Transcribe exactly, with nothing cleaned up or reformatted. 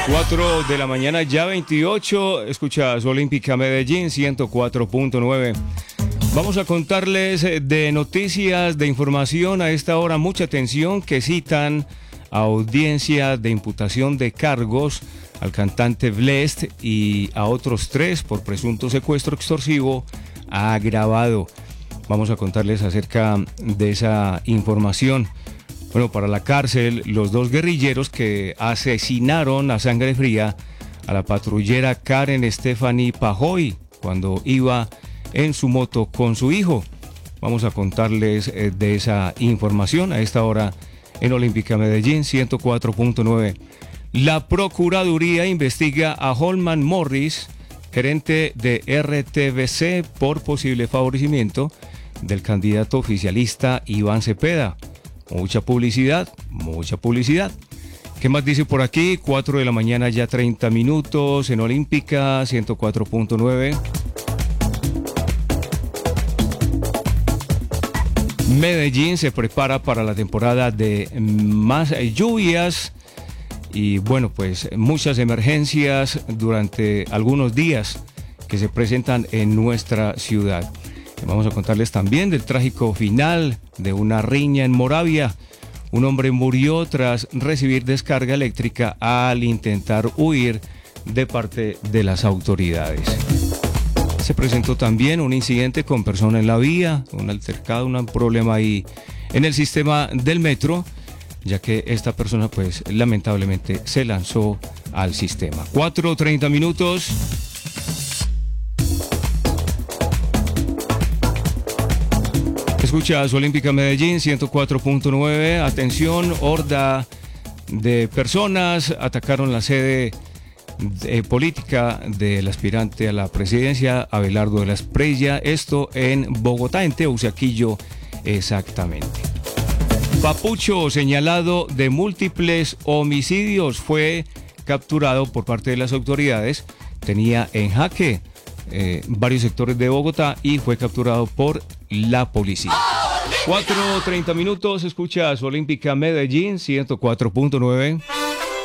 cuatro de la mañana, ya veintiocho, escuchas Olímpica Medellín ciento cuatro punto nueve. Vamos a contarles de noticias, de información a esta hora, mucha atención, que citan a audiencia de imputación de cargos al cantante Blest y a otros tres por presunto secuestro extorsivo agravado. Vamos a contarles acerca de esa información. Bueno, para la cárcel, los dos guerrilleros que asesinaron a sangre fría a la patrullera Karen Stephanie Pajoy cuando iba en su moto con su hijo. Vamos a contarles eh, de esa información a esta hora en Olímpica Medellín ciento cuatro punto nueve. La Procuraduría investiga a Holman Morris, gerente de R T V C, por posible favorecimiento del candidato oficialista Iván Cepeda. Mucha publicidad, mucha publicidad. ¿Qué más dice por aquí? cuatro de la mañana, ya treinta minutos en Olímpica ciento cuatro punto nueve. Medellín se prepara para la temporada de más lluvias y bueno, pues muchas emergencias durante algunos días que se presentan en nuestra ciudad. Vamos a contarles también del trágico final de una riña en Moravia. Un hombre murió tras recibir descarga eléctrica al intentar huir de parte de las autoridades. Se presentó también un incidente con persona en la vía, un altercado, un problema ahí en el sistema del metro, ya que esta persona pues lamentablemente se lanzó al sistema. cuatro treinta minutos. Escuchas Olímpica Medellín ciento cuatro punto nueve. Atención, horda de personas atacaron la sede de política del aspirante a la presidencia Abelardo de la Espriella, esto en Bogotá, en Teusaquillo exactamente. Papucho, señalado de múltiples homicidios, fue capturado por parte de las autoridades. Tenía en jaque eh, varios sectores de Bogotá y fue capturado por la policía. cuatro treinta minutos, escuchas Olímpica Medellín ciento cuatro punto nueve.